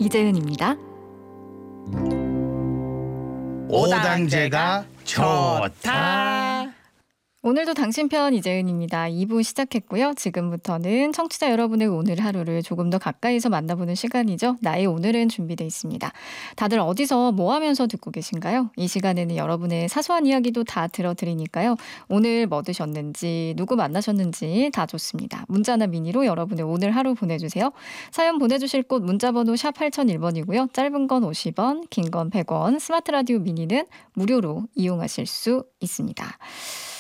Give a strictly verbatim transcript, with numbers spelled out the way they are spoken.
이재은입니다. 오당제가 좋다. 오늘도 당신 편 이재은입니다. 이 부 시작했고요. 지금부터는 청취자 여러분의 오늘 하루를 조금 더 가까이서 만나보는 시간이죠. 나의 오늘은 준비되어 있습니다. 다들 어디서 뭐 하면서 듣고 계신가요? 이 시간에는 여러분의 사소한 이야기도 다 들어드리니까요. 오늘 뭐 드셨는지, 누구 만나셨는지 다 좋습니다. 문자나 미니로 여러분의 오늘 하루 보내주세요. 사연 보내주실 곳 문자번호 샵 팔공공일 번이고요. 짧은 건 오십 원, 긴 건 백 원, 스마트 라디오 미니는 무료로 이용하실 수 있습니다.